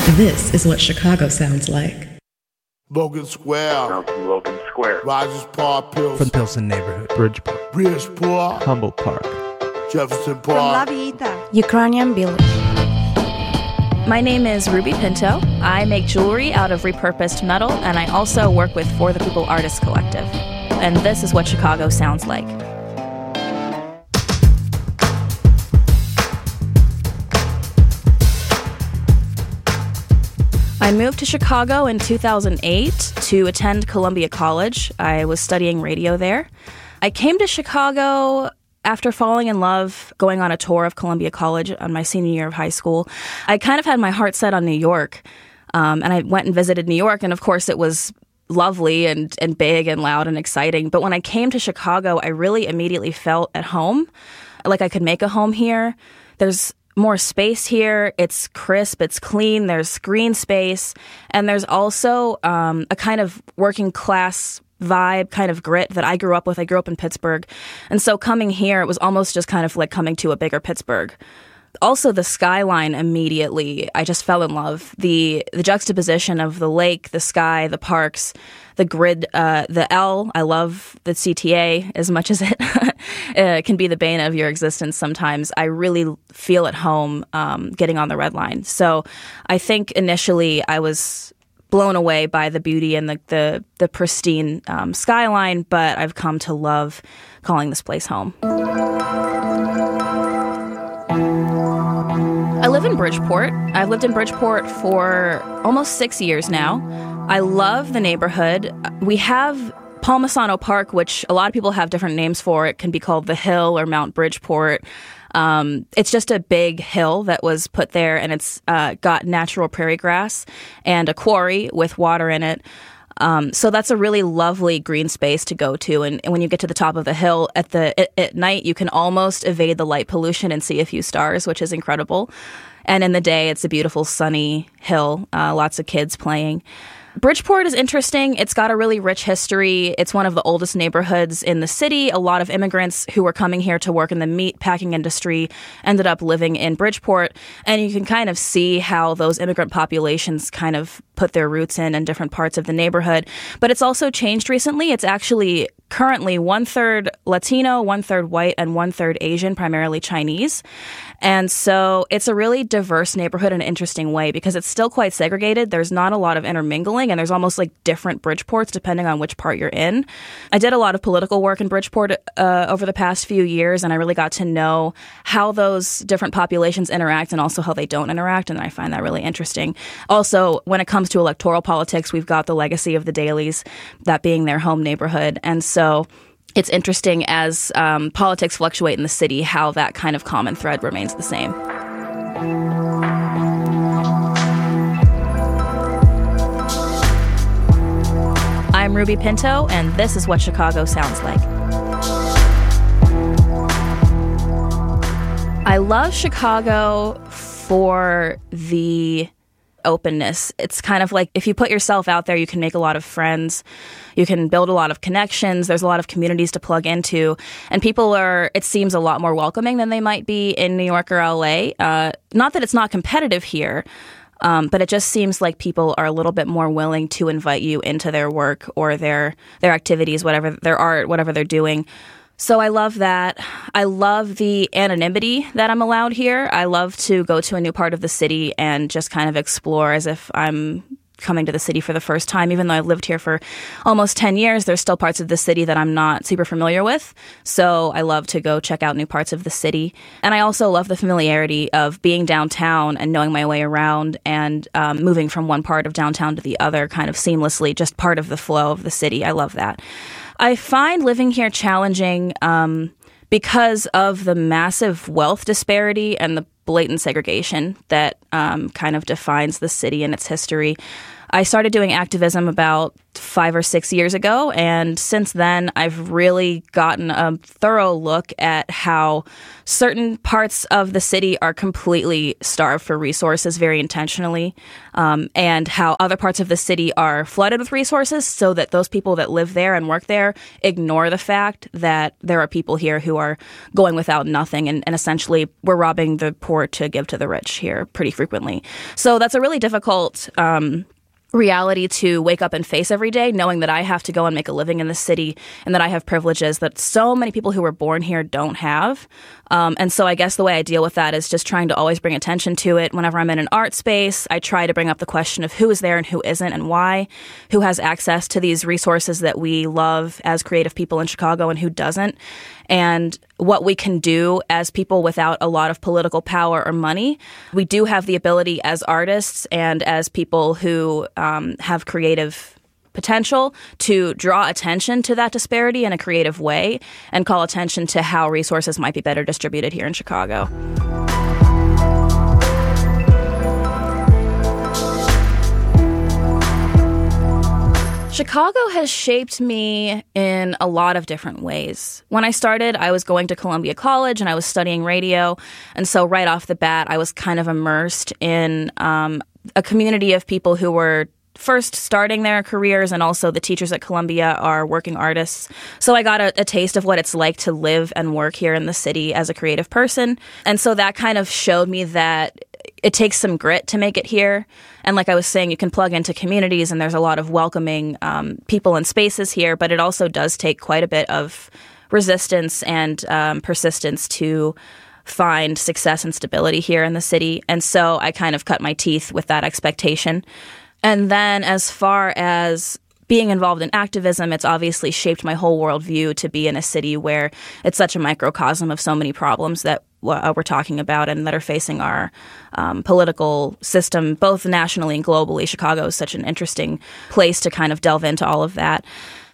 This is what Chicago sounds like. Logan Square. Logan Square. Rogers Park, Pilsen. From Pilsen neighborhood. Bridgeport. Humboldt Park. Jefferson From La Park. Villita. Ukrainian Village. My name is Ruby Pinto. I make jewelry out of repurposed metal, and I also work with For the People Artists Collective. And this is what Chicago sounds like. I moved to Chicago in 2008 to attend Columbia College. I was studying radio there. I came to Chicago after falling in love, going on a tour of Columbia College on my senior year of high school. I kind of had my heart set on New York, and I went and visited New York, and of course it was lovely and big and loud and exciting. But when I came to Chicago, I really immediately felt at home, like I could make a home here. There's more space here. It's crisp, it's clean, there's green space, and there's also a kind of working class vibe, kind of grit that I grew up with. I grew up in Pittsburgh. And so coming here, it was almost just kind of like coming to a bigger Pittsburgh. Also, the skyline immediately, I just fell in love. The juxtaposition of the lake, the sky, the parks, the grid, the L. I love the CTA as much as it can be the bane of your existence sometimes. I really feel at home getting on the Red Line. So I think initially I was blown away by the beauty and the pristine skyline, but I've come to love calling this place home. I live in Bridgeport. I've lived in Bridgeport for almost 6 years now. I love the neighborhood. We have Palmisano Park, which a lot of people have different names for. It can be called the Hill or Mount Bridgeport. It's just a big hill that was put there, and it's got natural prairie grass and a quarry with water in it. So that's a really lovely green space to go to. And when you get to the top of the hill at night, you can almost evade the light pollution and see a few stars, which is incredible. And in the day, it's a beautiful sunny hill, lots of kids playing. Bridgeport is interesting. It's got a really rich history. It's one of the oldest neighborhoods in the city. A lot of immigrants who were coming here to work in the meat packing industry ended up living in Bridgeport. And you can kind of see how those immigrant populations kind of put their roots in different parts of the neighborhood. But it's also changed recently. It's actually currently 1/3 Latino, 1/3 white, and 1/3 Asian, primarily Chinese. And so it's a really diverse neighborhood in an interesting way because it's still quite segregated. There's not a lot of intermingling, and there's almost like different Bridgeports depending on which part you're in. I did a lot of political work in Bridgeport over the past few years, and I really got to know how those different populations interact and also how they don't interact, and I find that really interesting. Also, when it comes to electoral politics, we've got the legacy of the Dailies, that being their home neighborhood. And so it's interesting as politics fluctuate in the city, how that kind of common thread remains the same. I'm Ruby Pinto, and this is what Chicago sounds like. I love Chicago for the openness. It's kind of like if you put yourself out there, you can make a lot of friends. You can build a lot of connections. There's a lot of communities to plug into. And people are, it seems, a lot more welcoming than they might be in New York or LA. Not that it's not competitive here, but it just seems like people are a little bit more willing to invite you into their work or their activities, whatever their art, whatever they're doing. So I love that. I love the anonymity that I'm allowed here. I love to go to a new part of the city and just kind of explore as if I'm coming to the city for the first time. Even though I've lived here for almost 10 years, there's still parts of the city that I'm not super familiar with. So I love to go check out new parts of the city. And I also love the familiarity of being downtown and knowing my way around and moving from one part of downtown to the other kind of seamlessly, just part of the flow of the city. I love that. I find living here challenging because of the massive wealth disparity and the blatant segregation that kind of defines the city and its history. I started doing activism about 5 or 6 years ago, and since then I've really gotten a thorough look at how certain parts of the city are completely starved for resources very intentionally, and how other parts of the city are flooded with resources so that those people that live there and work there ignore the fact that there are people here who are going without nothing, and essentially we're robbing the poor to give to the rich here pretty frequently. So that's a really difficult reality to wake up and face every day, knowing that I have to go and make a living in the city and that I have privileges that so many people who were born here don't have. And so I guess the way I deal with that is just trying to always bring attention to it. Whenever I'm in an art space, I try to bring up the question of who is there and who isn't and why, who has access to these resources that we love as creative people in Chicago and who doesn't, and what we can do as people without a lot of political power or money. We do have the ability as artists and as people who have creative potential to draw attention to that disparity in a creative way and call attention to how resources might be better distributed here in Chicago. Chicago has shaped me in a lot of different ways. When I started, I was going to Columbia College and I was studying radio. And so right off the bat, I was kind of immersed in a community of people who were first starting their careers, and also the teachers at Columbia are working artists. So I got a taste of what it's like to live and work here in the city as a creative person. And so that kind of showed me that it takes some grit to make it here. And like I was saying, you can plug into communities and there's a lot of welcoming people and spaces here, but it also does take quite a bit of resistance and persistence to find success and stability here in the city. And so I kind of cut my teeth with that expectation. And then as far as being involved in activism, it's obviously shaped my whole worldview to be in a city where it's such a microcosm of so many problems that we're talking about and that are facing our political system, both nationally and globally. Chicago is such an interesting place to kind of delve into all of that.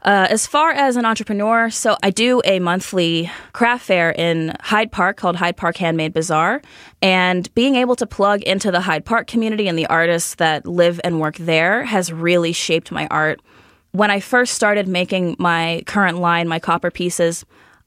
As far as an entrepreneur, so I do a monthly craft fair in Hyde Park called Hyde Park Handmade Bazaar, and being able to plug into the Hyde Park community and the artists that live and work there has really shaped my art. When I first started making my current line, my copper pieces,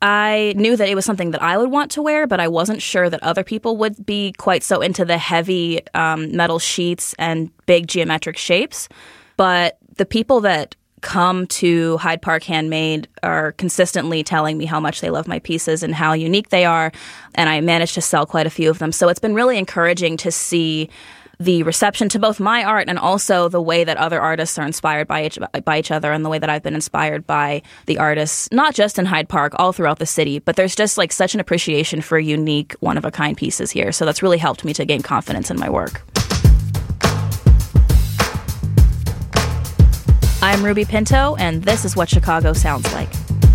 I knew that it was something that I would want to wear, but I wasn't sure that other people would be quite so into the heavy metal sheets and big geometric shapes. But the people that come to Hyde Park Handmade are consistently telling me how much they love my pieces and how unique they are, and I managed to sell quite a few of them. So it's been really encouraging to see the reception to both my art and also the way that other artists are inspired by each other, and the way that I've been inspired by the artists, not just in Hyde Park, all throughout the city. But there's just like such an appreciation for unique, one-of-a-kind pieces here. So that's really helped me to gain confidence in my work. I'm Ruby Pinto, and this is what Chicago sounds like.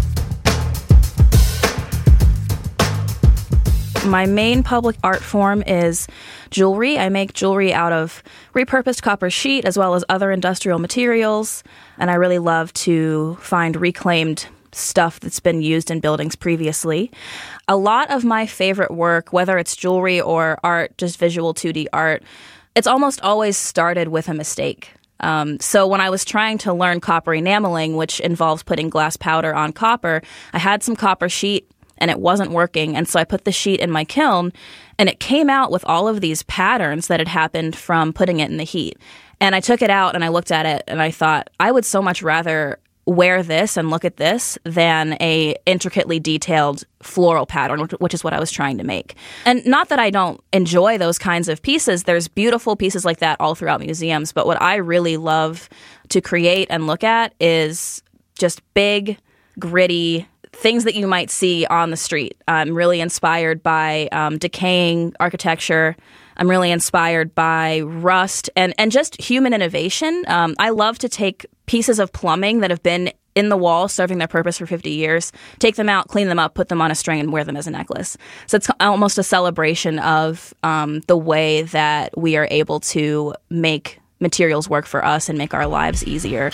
My main public art form is jewelry. I make jewelry out of repurposed copper sheet as well as other industrial materials, and I really love to find reclaimed stuff that's been used in buildings previously. A lot of my favorite work, whether it's jewelry or art, just visual 2D art, it's almost always started with a mistake. So when I was trying to learn copper enameling, which involves putting glass powder on copper, I had some copper sheet and it wasn't working. And so I put the sheet in my kiln and it came out with all of these patterns that had happened from putting it in the heat. And I took it out and I looked at it and I thought, I would so much rather wear this and look at this than a intricately detailed floral pattern, which is what I was trying to make. And not that I don't enjoy those kinds of pieces. There's beautiful pieces like that all throughout museums. But what I really love to create and look at is just big, gritty things that you might see on the street. I'm really inspired by decaying architecture. I'm really inspired by rust and just human innovation. I love to take pieces of plumbing that have been in the wall serving their purpose for 50 years, take them out, clean them up, put them on a string, and wear them as a necklace. So it's almost a celebration of the way that we are able to make materials work for us and make our lives easier.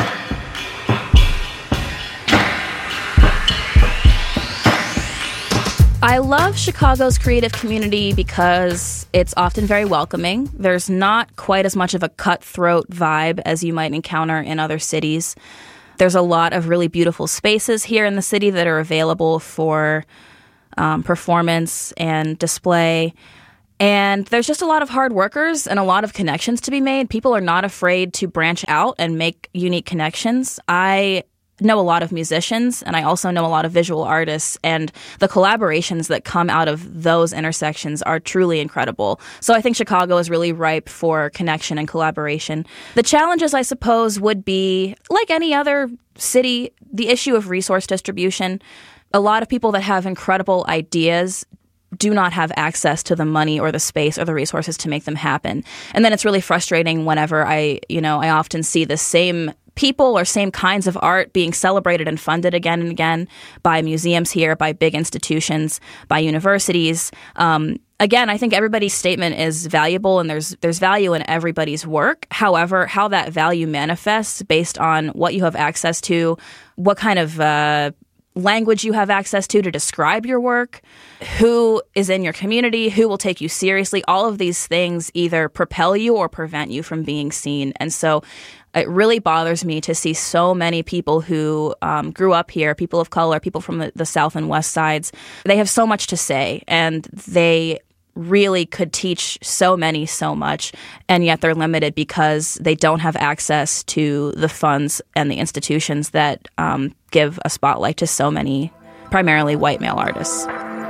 I love Chicago's creative community because it's often very welcoming. There's not quite as much of a cutthroat vibe as you might encounter in other cities. There's a lot of really beautiful spaces here in the city that are available for performance and display. And there's just a lot of hard workers and a lot of connections to be made. People are not afraid to branch out and make unique connections. I know a lot of musicians, and I also know a lot of visual artists, and the collaborations that come out of those intersections are truly incredible. So I think Chicago is really ripe for connection and collaboration. The challenges, I suppose, would be, like any other city, the issue of resource distribution. A lot of people that have incredible ideas do not have access to the money or the space or the resources to make them happen. And then it's really frustrating whenever I often see the same people or same kinds of art being celebrated and funded again and again by museums here, by big institutions, by universities. Again, I think everybody's statement is valuable and there's value in everybody's work. However, how that value manifests based on what you have access to, what kind of language you have access to describe your work, who is in your community, who will take you seriously, all of these things either propel you or prevent you from being seen. And so it really bothers me to see so many people who grew up here, people of color, people from the South and West sides. They have so much to say, and they really could teach so many so much, and yet they're limited because they don't have access to the funds and the institutions that give a spotlight to so many primarily white male artists.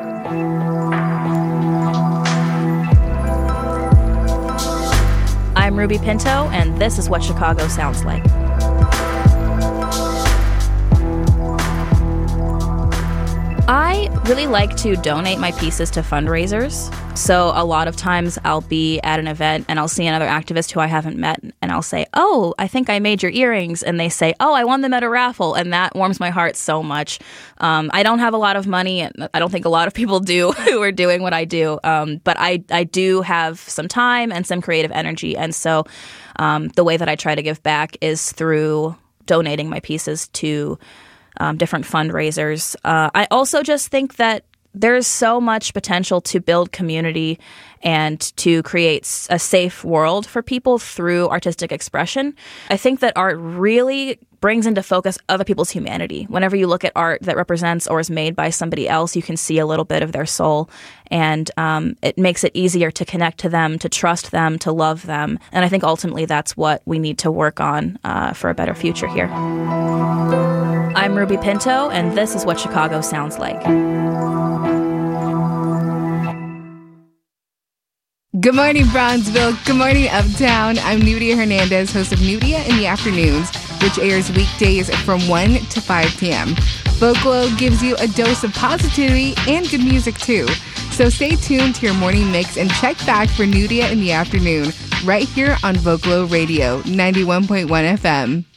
I'm Ruby Pinto, and this is what Chicago sounds like. I really like to donate my pieces to fundraisers. So a lot of times I'll be at an event and I'll see another activist who I haven't met, and I'll say, "Oh, I think I made your earrings." And they say, "Oh, I won them at a raffle." And that warms my heart so much. I don't have a lot of money, and I don't think a lot of people do who are doing what I do. But I do have some time and some creative energy. And so the way that I try to give back is through donating my pieces to different fundraisers. I also just think that there's so much potential to build community and to create a safe world for people through artistic expression. I think that art really brings into focus other people's humanity. Whenever you look at art that represents or is made by somebody else, you can see a little bit of their soul, and it makes it easier to connect to them, to trust them, to love them. And I think ultimately that's what we need to work on for a better future here. I'm Ruby Pinto, and this is what Chicago sounds like. Good morning, Bronzeville. Good morning, Uptown. I'm Nudia Hernandez, host of Nudia in the Afternoons, which airs weekdays from 1 to 5 p.m. Vocalo gives you a dose of positivity and good music, too. So stay tuned to your morning mix and check back for Nudia in the Afternoon right here on Vocalo Radio 91.1 FM.